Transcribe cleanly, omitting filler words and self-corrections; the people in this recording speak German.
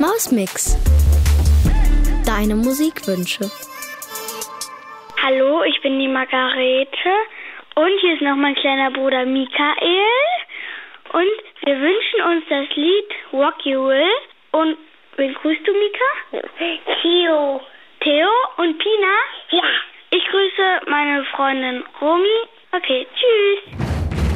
Mausmix. Deine Musikwünsche. Hallo, ich bin die Margarete und hier ist noch mein kleiner Bruder Michael und wir wünschen uns das Lied Rock You Will. Und wen grüßt du, Mika? Theo. Theo und Pina? Ja. Ich grüße meine Freundin Romy. Okay, tschüss.